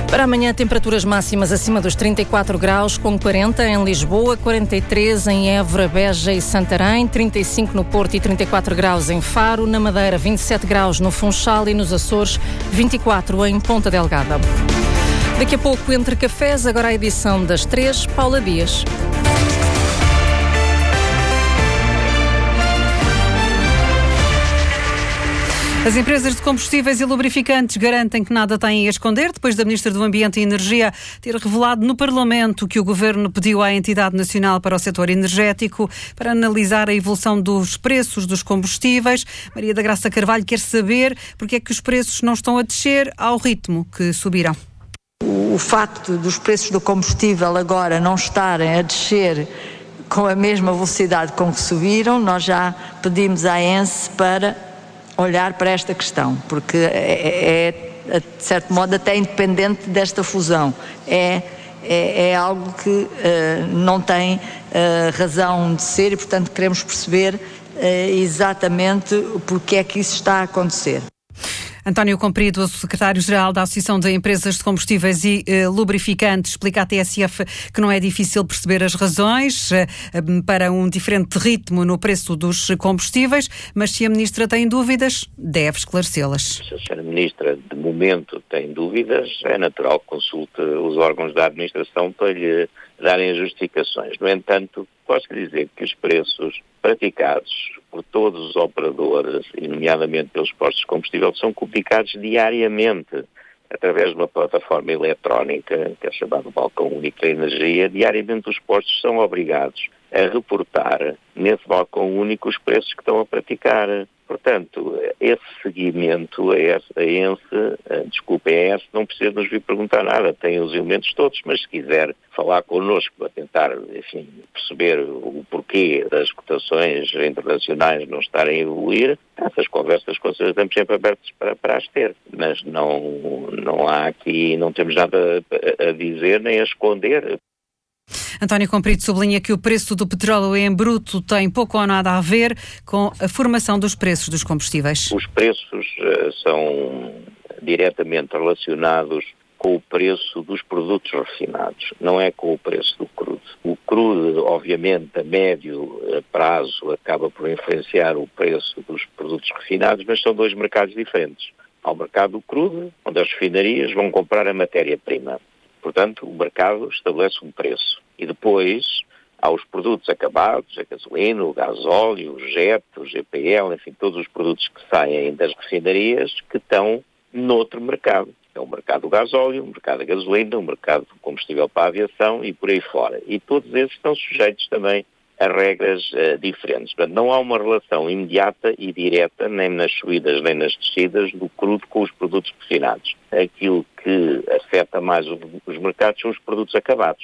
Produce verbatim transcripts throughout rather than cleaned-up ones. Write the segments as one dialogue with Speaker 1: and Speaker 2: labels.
Speaker 1: Para amanhã, temperaturas máximas acima dos trinta e quatro graus, com quarenta em Lisboa, quarenta e três em Évora, Beja e Santarém, trinta e cinco no Porto e trinta e quatro graus em Faro, na Madeira, vinte e sete graus no Funchal e nos Açores, vinte e quatro em Ponta Delgada. Daqui a pouco, Entre Cafés, agora a edição das três, Paula Dias.
Speaker 2: As empresas de combustíveis e lubrificantes garantem que nada têm a esconder, depois da Ministra do Ambiente e Energia ter revelado no Parlamento que o Governo pediu à Entidade Nacional para o Setor Energético para analisar a evolução dos preços dos combustíveis. Maria da Graça Carvalho quer saber porque é que os preços não estão a descer ao ritmo que subiram.
Speaker 3: O facto dos preços do combustível agora não estarem a descer com a mesma velocidade com que subiram, nós já pedimos à E N S para olhar para esta questão, porque é, é, de certo modo, até independente desta fusão. É, é, é algo que uh, não tem uh, razão de ser e, portanto, queremos perceber uh, exatamente porque é que isso está a acontecer.
Speaker 2: António Comprido, o secretário-geral da Associação de Empresas de Combustíveis e eh, Lubrificantes, explica à T S F que não é difícil perceber as razões eh, para um diferente ritmo no preço dos combustíveis, mas se a Ministra tem dúvidas, deve esclarecê-las.
Speaker 4: Se a senhora Ministra, de momento, tem dúvidas, é natural que consulte os órgãos da administração para lhe darem as justificações. No entanto, posso lhe dizer que os preços praticados por todos os operadores, e nomeadamente pelos postos de combustível, são comunicados diariamente através de uma plataforma eletrónica, que é chamada Balcão Único da Energia. Diariamente os postos são obrigados a reportar nesse balcão único os preços que estão a praticar. Portanto, esse seguimento, a E N S, desculpa, a E N S não precisa nos vir perguntar nada, tem os elementos todos, mas se quiser falar connosco para tentar, enfim, perceber o porquê das cotações internacionais não estarem a evoluir, essas conversas com certeza estamos sempre abertos para, para as ter, mas não, não há aqui, não temos nada a dizer nem a esconder.
Speaker 2: António Comprido sublinha que o preço do petróleo em bruto tem pouco ou nada a ver com a formação dos preços dos combustíveis.
Speaker 4: Os preços uh, são diretamente relacionados com o preço dos produtos refinados, não é com o preço do crudo. O crudo, obviamente, a médio prazo acaba por influenciar o preço dos produtos refinados, mas são dois mercados diferentes. Há o mercado do crudo, onde as refinarias vão comprar a matéria-prima. Portanto, o mercado estabelece um preço. E depois há os produtos acabados, a gasolina, o gasóleo, o jet, o G P L, enfim, todos os produtos que saem das refinarias que estão noutro mercado. É o mercado do gasóleo, o mercado da gasolina, o mercado do combustível para a aviação e por aí fora. E todos esses estão sujeitos também a regras uh, diferentes. Portanto, não há uma relação imediata e direta, nem nas subidas nem nas descidas, do crudo com os produtos refinados. Aquilo que afeta mais o, os mercados são os produtos acabados.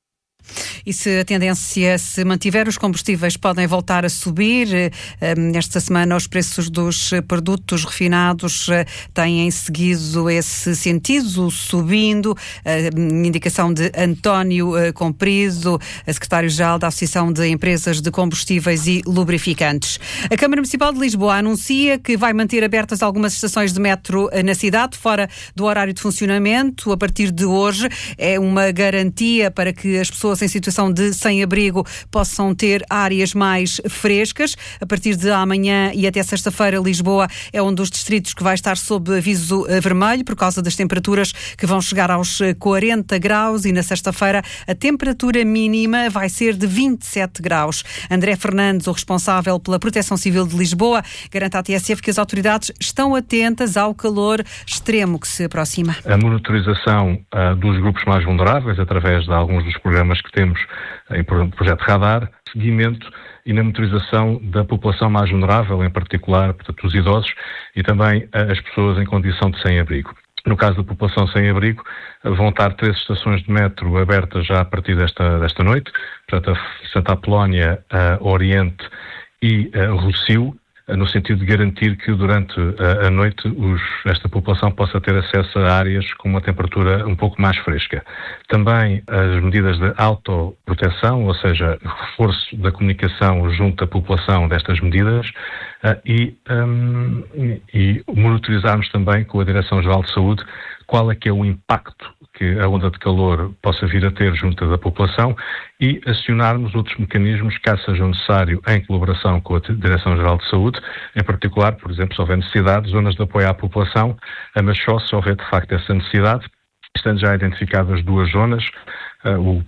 Speaker 2: E se a tendência se mantiver, os combustíveis podem voltar a subir. Esta semana os preços dos produtos refinados têm seguido esse sentido, subindo. A indicação de António Comprido, secretário-geral da Associação de Empresas de Combustíveis e Lubrificantes. A Câmara Municipal de Lisboa anuncia que vai manter abertas algumas estações de metro na cidade, fora do horário de funcionamento, a partir de hoje. É uma garantia para que as pessoas em situação de sem-abrigo possam ter áreas mais frescas. A partir de amanhã e até sexta-feira, Lisboa é um dos distritos que vai estar sob aviso vermelho por causa das temperaturas que vão chegar aos quarenta graus e na sexta-feira a temperatura mínima vai ser de vinte e sete graus. André Fernandes, o responsável pela Proteção Civil de Lisboa, garante à T S F que as autoridades estão atentas ao calor extremo que se aproxima.
Speaker 5: A monitorização uh, dos grupos mais vulneráveis através de alguns dos programas que temos em projeto Radar, seguimento e na monitorização da população mais vulnerável, em particular, portanto, os idosos e também as pessoas em condição de sem-abrigo. No caso da população sem abrigo, vão estar três estações de metro abertas já a partir desta, desta noite, portanto, a Santa Apolónia, a Oriente e a Rossio, no sentido de garantir que durante a noite os, esta população possa ter acesso a áreas com uma temperatura um pouco mais fresca. Também as medidas de autoproteção, ou seja, reforço da comunicação junto à população destas medidas uh, e, um, e monitorizarmos também com a Direção-Geral de Saúde qual é que é o impacto que a onda de calor possa vir a ter junto da população e acionarmos outros mecanismos, caso seja necessário, em colaboração com a Direção-Geral de Saúde, em particular, por exemplo, se houver necessidade, zonas de apoio à população, mas só se houver de facto essa necessidade, estando já identificadas duas zonas, uh, o,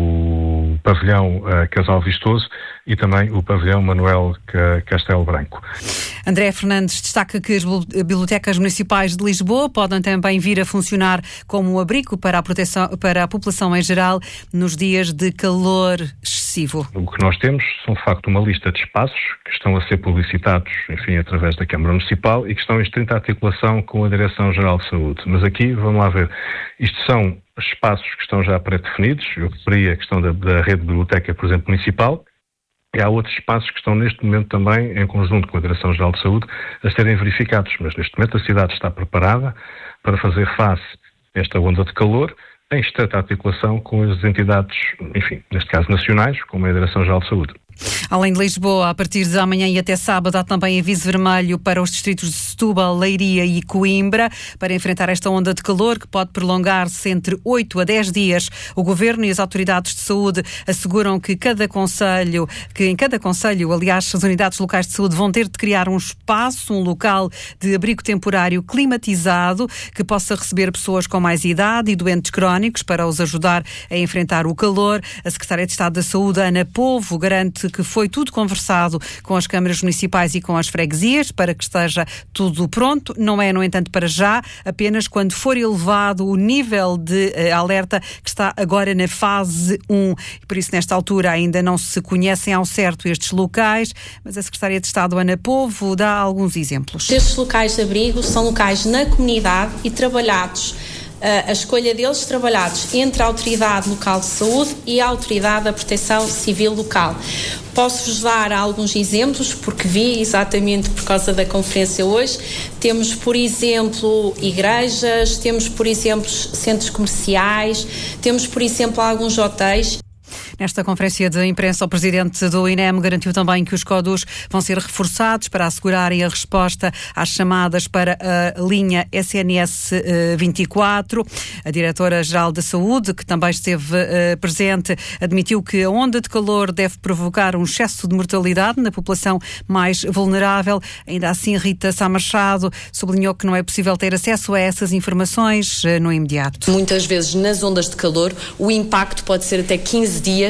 Speaker 5: o pavilhão uh, Casal Vistoso e também o pavilhão Manuel Castelo Branco.
Speaker 2: André Fernandes destaca que as bibliotecas municipais de Lisboa podem também vir a funcionar como um abrigo para a proteção, para a população em geral nos dias de calor excessivo.
Speaker 5: O que nós temos são, de facto, uma lista de espaços que estão a ser publicitados, enfim, através da Câmara Municipal e que estão em estrita articulação com a Direção-Geral de Saúde. Mas aqui, vamos lá ver, isto são espaços que estão já pré-definidos, eu referi a questão da, da rede de biblioteca, por exemplo, municipal, e há outros espaços que estão neste momento também, em conjunto com a Direção-Geral de Saúde, a serem verificados. Mas neste momento a cidade está preparada para fazer face a esta onda de calor, em estreita articulação com as entidades, enfim, neste caso nacionais, como é a Direção-Geral de Saúde.
Speaker 2: Além de Lisboa, a partir de amanhã e até sábado há também aviso vermelho para os distritos de Setúbal, Leiria e Coimbra para enfrentar esta onda de calor que pode prolongar-se entre oito a dez dias. O Governo e as autoridades de saúde asseguram que cada concelho, que em cada concelho, aliás, as unidades locais de saúde vão ter de criar um espaço, um local de abrigo temporário climatizado que possa receber pessoas com mais idade e doentes crónicos para os ajudar a enfrentar o calor. A Secretária de Estado da Saúde, Ana Povo, garante que foi tudo conversado com as câmaras municipais e com as freguesias para que esteja tudo pronto. Não é, no entanto, para já, apenas quando for elevado o nível de uh, alerta que está agora na fase um. E por isso, nesta altura, ainda não se conhecem ao certo estes locais, mas a Secretária de Estado, Ana Povo, dá alguns exemplos.
Speaker 6: Estes locais de abrigo são locais na comunidade e trabalhados a escolha deles trabalhados entre a Autoridade Local de Saúde e a Autoridade da Proteção Civil Local. Posso-vos dar alguns exemplos, porque vi exatamente por causa da conferência hoje. Temos, por exemplo, igrejas, temos, por exemplo, centros comerciais, temos, por exemplo, alguns hotéis.
Speaker 2: Nesta conferência de imprensa, o presidente do I N E M garantiu também que os códigos vão ser reforçados para assegurarem a resposta às chamadas para a linha S N S vinte e quatro. A diretora-geral da Saúde, que também esteve uh, presente, admitiu que a onda de calor deve provocar um excesso de mortalidade na população mais vulnerável. Ainda assim, Rita Sá Machado sublinhou que não é possível ter acesso a essas informações uh, no imediato.
Speaker 7: Muitas vezes, nas ondas de calor, o impacto pode ser até quinze dias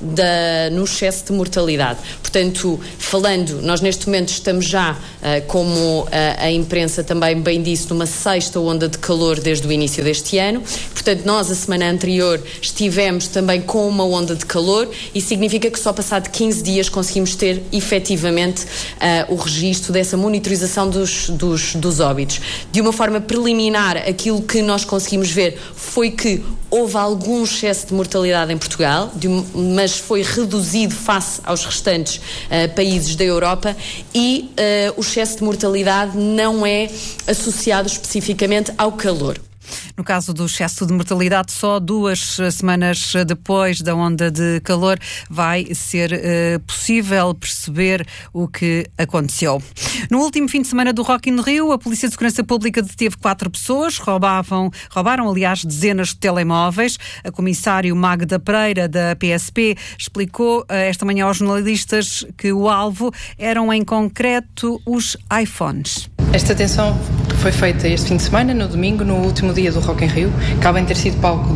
Speaker 7: Da, no excesso de mortalidade. Portanto, falando, nós neste momento estamos já, uh, como a, a imprensa também bem disse, numa sexta onda de calor desde o início deste ano. Portanto, nós a semana anterior estivemos também com uma onda de calor e significa que só passado quinze dias conseguimos ter efetivamente uh, o registro dessa monitorização dos, dos, dos óbitos. De uma forma preliminar, aquilo que nós conseguimos ver foi que houve algum excesso de mortalidade em Portugal, de um, mas foi reduzido face aos restantes uh, países da Europa e uh, o excesso de mortalidade não é associado especificamente ao calor.
Speaker 2: No caso do excesso de mortalidade, só duas semanas depois da onda de calor vai ser uh, possível perceber o que aconteceu. No último fim de semana do Rock in Rio, a Polícia de Segurança Pública deteve quatro pessoas, roubavam, roubaram, aliás, dezenas de telemóveis. A comissário Magda Pereira, da P S P, explicou uh, esta manhã aos jornalistas que o alvo eram, em concreto, os iPhones.
Speaker 8: Esta detenção foi feita este fim de semana, no domingo, no último dia do Rock in Rio, que além de ter sido palco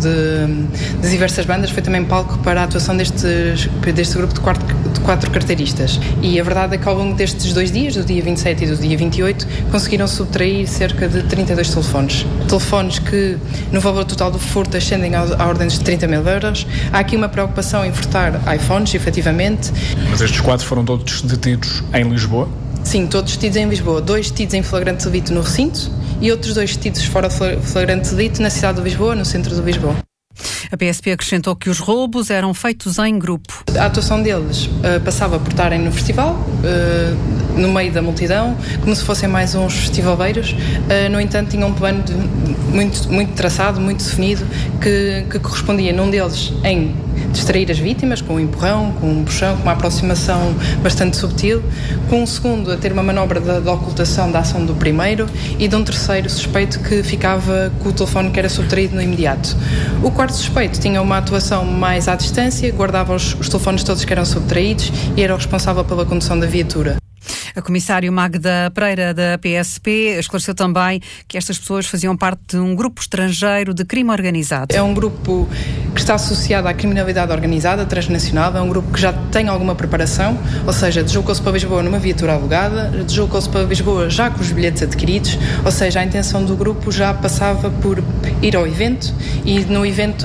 Speaker 8: de, de diversas bandas, foi também palco para a atuação destes, deste grupo de quatro, de quatro carteiristas. E a verdade é que ao longo destes dois dias, do dia vinte e sete e do dia vinte e oito, conseguiram subtrair cerca de trinta e dois telefones. Telefones que, no valor total do furto, ascendem à ordem de trinta mil euros. Há aqui uma preocupação em furtar iPhones, efetivamente.
Speaker 9: Mas estes quatro foram todos detidos em Lisboa?
Speaker 8: Sim, todos detidos em Lisboa. Dois detidos em flagrante delito no recinto e outros dois detidos fora de flagrante delito na cidade de Lisboa, no centro de Lisboa.
Speaker 2: A P S P acrescentou que os roubos eram feitos em grupo.
Speaker 8: A atuação deles uh, passava por estarem no festival, uh, no meio da multidão, como se fossem mais uns festivaleiros. Uh, no entanto, tinham um plano de, muito, muito traçado, muito definido, que, que correspondia num deles em distrair as vítimas com um empurrão, com um puxão, com uma aproximação bastante subtil, com um segundo a ter uma manobra de, de ocultação da ação do primeiro e de um terceiro suspeito que ficava com o telefone que era subtraído no imediato. O quarto suspeito tinha uma atuação mais à distância, guardava os, os telefones todos que eram subtraídos e era o responsável pela condução da viatura.
Speaker 2: A comissário Magda Pereira, da P S P, esclareceu também que estas pessoas faziam parte de um grupo estrangeiro de crime organizado.
Speaker 8: É um grupo que está associado à criminalidade organizada, transnacional, é um grupo que já tem alguma preparação, ou seja, deslocou-se para Lisboa numa viatura alugada, deslocou-se para Lisboa já com os bilhetes adquiridos, ou seja, a intenção do grupo já passava por ir ao evento e no evento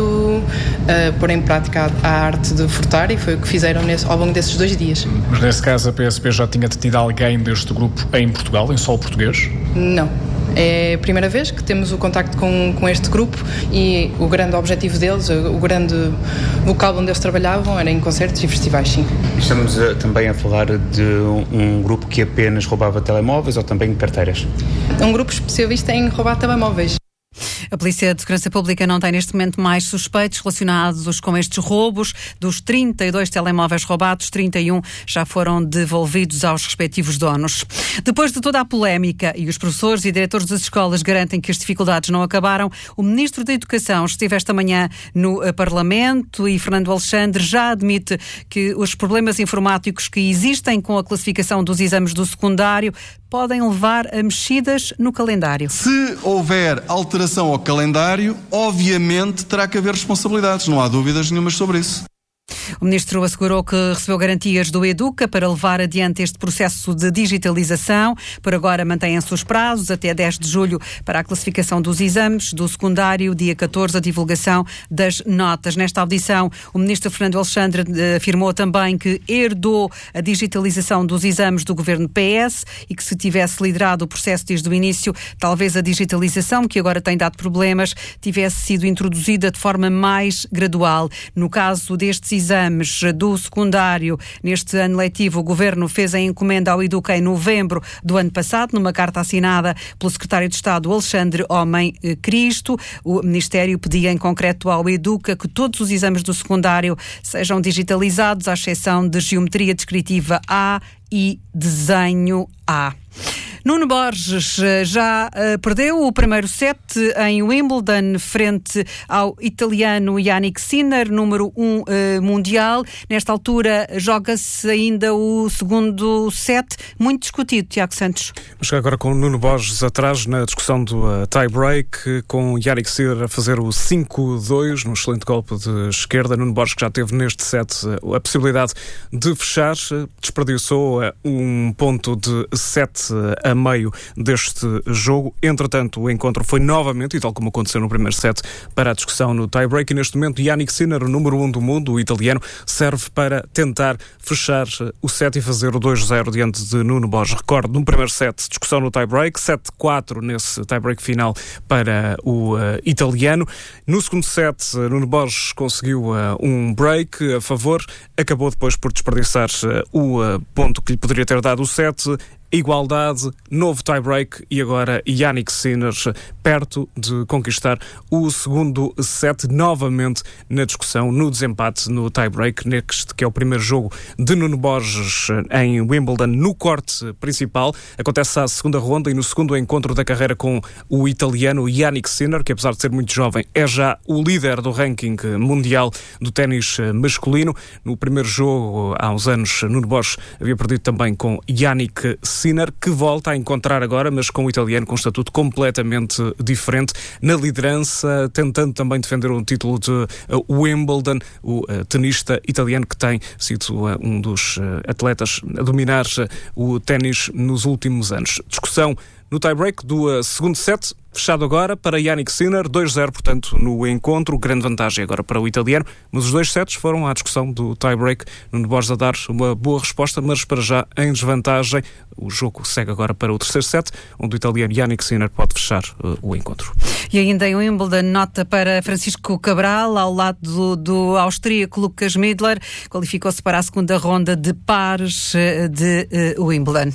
Speaker 8: uh, pôr em prática a, a arte de furtar, e foi o que fizeram nesse, ao longo desses dois dias.
Speaker 9: Mas nesse caso a P S P já tinha detido alguém deste grupo em Portugal, em solo português?
Speaker 8: Não. É a primeira vez que temos o contacto com, com este grupo e o grande objetivo deles, o grande local onde eles trabalhavam era em concertos e festivais, sim.
Speaker 10: Estamos a, também a falar de um, um grupo que apenas roubava telemóveis ou também carteiras?
Speaker 8: Um grupo especialista em roubar telemóveis.
Speaker 2: A Polícia de Segurança Pública não tem neste momento mais suspeitos relacionados com estes roubos. Dos trinta e dois telemóveis roubados, trinta e um já foram devolvidos aos respectivos donos. Depois de toda a polémica e os professores e diretores das escolas garantem que as dificuldades não acabaram, o Ministro da Educação esteve esta manhã no Parlamento e Fernando Alexandre já admite que os problemas informáticos que existem com a classificação dos exames do secundário podem levar a mexidas no calendário.
Speaker 11: Se houver alteração ao calendário, obviamente terá que haver responsabilidades, não há dúvidas nenhumas sobre isso.
Speaker 2: O Ministro assegurou que recebeu garantias do Educa para levar adiante este processo de digitalização. Por agora mantêm-se os prazos até dez de julho para a classificação dos exames do secundário, dia catorze a divulgação das notas. Nesta audição, o Ministro Fernando Alexandre afirmou também que herdou a digitalização dos exames do governo P S e que se tivesse liderado o processo desde o início, talvez a digitalização, que agora tem dado problemas, tivesse sido introduzida de forma mais gradual. No caso destes exames do secundário, neste ano letivo, o Governo fez a encomenda ao Educa em novembro do ano passado, numa carta assinada pelo Secretário de Estado Alexandre Homem Cristo. O Ministério pedia em concreto ao Educa que todos os exames do secundário sejam digitalizados, à exceção de Geometria Descritiva A e Desenho A. Nuno Borges já uh, perdeu o primeiro set em Wimbledon frente ao italiano Jannik Sinner, número um uh, mundial. Nesta altura joga-se ainda o segundo set, muito discutido, Tiago Santos.
Speaker 12: Vamos chegar agora com o Nuno Borges atrás na discussão do uh, tie-break, com Jannik Sinner a fazer o cinco dois no excelente golpe de esquerda. Nuno Borges, que já teve neste set uh, a possibilidade de fechar, uh, desperdiçou uh, um ponto de set uh, a meio deste jogo. Entretanto, o encontro foi novamente, e tal como aconteceu no primeiro set, para a discussão no tie-break. E neste momento, Jannik Sinner, o número um do mundo, o italiano, serve para tentar fechar o set e fazer o dois zero diante de Nuno Borges. Recordo, no primeiro set, discussão no tie-break, sete quatro nesse tie-break final para o uh, italiano. No segundo set, Nuno Borges conseguiu uh, um break a favor, acabou depois por desperdiçar uh, o uh, ponto que lhe poderia ter dado o set. Igualdade, novo tie-break e agora Jannik Sinner perto de conquistar o segundo set, novamente na discussão, no desempate no tie-break, neste que é o primeiro jogo de Nuno Borges em Wimbledon, no corte principal. Acontece a segunda ronda e no segundo encontro da carreira com o italiano Jannik Sinner, que apesar de ser muito jovem, é já o líder do ranking mundial do ténis masculino. No primeiro jogo, há uns anos, Nuno Borges havia perdido também com Jannik Sinner, que volta a encontrar agora, mas com o italiano com um estatuto completamente diferente, na liderança, tentando também defender um título de uh, Wimbledon, o uh, tenista italiano que tem sido uh, um dos uh, atletas a dominar uh, o ténis nos últimos anos. Discussão no tie-break do uh, segundo set, fechado agora para Jannik Sinner, dois zero, portanto, no encontro. Grande vantagem agora para o italiano, mas os dois sets foram à discussão do tie-break. Nuno Borges a dar uma boa resposta, mas para já em desvantagem. O jogo segue agora para o terceiro set, onde o italiano Jannik Sinner pode fechar uh, o encontro.
Speaker 2: E ainda em Wimbledon, nota para Francisco Cabral, ao lado do, do austríaco Lucas Midler, qualificou-se para a segunda ronda de pares uh, de uh, Wimbledon.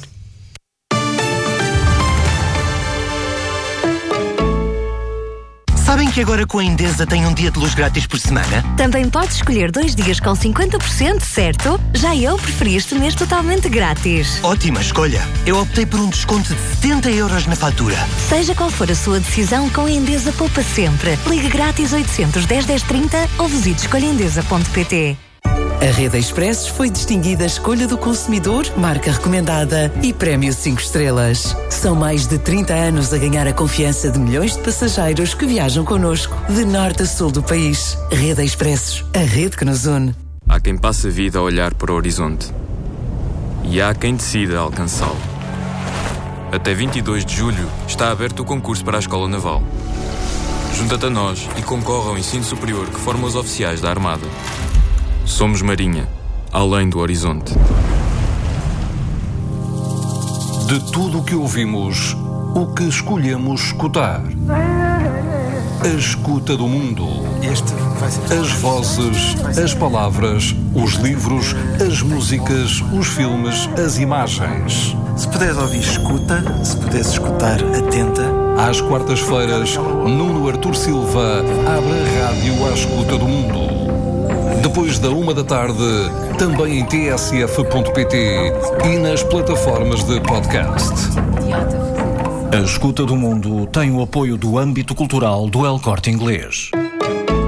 Speaker 13: Sabem que agora com a Endesa tem um dia de luz grátis por semana?
Speaker 14: Também podes escolher dois dias com cinquenta por cento, certo? Já eu preferi este mês totalmente grátis.
Speaker 13: Ótima escolha. Eu optei por um desconto de setenta euros na fatura.
Speaker 14: Seja qual for a sua decisão, com a Endesa poupa sempre. Ligue grátis oitocentos, dez, dez, trinta ou visite escolha endesa ponto pt.
Speaker 15: A Rede Expressos foi distinguida Escolha do Consumidor, marca recomendada e prémio cinco estrelas. São mais de trinta anos a ganhar a confiança de milhões de passageiros que viajam connosco, de norte a sul do país. Rede Expressos, a rede que nos une.
Speaker 16: Há quem passe a vida a olhar para o horizonte e há quem decida alcançá-lo. Até vinte e dois de julho está aberto o concurso para a Escola Naval. Junta-te a nós e concorre ao ensino superior que forma os oficiais da Armada. Somos Marinha, além do horizonte.
Speaker 17: De tudo o que ouvimos, o que escolhemos escutar. A escuta do mundo. As vozes, as palavras, os livros, as músicas, os filmes, as imagens.
Speaker 18: Se puderes ouvir, escuta. Se puderes escutar, atenta.
Speaker 17: Às quartas-feiras, Nuno Artur Silva abre a rádio à escuta do mundo. Depois da uma da tarde, também em t s f ponto p t e nas plataformas de podcast.
Speaker 19: A Escuta do Mundo tem o apoio do âmbito cultural do El Corte Inglês.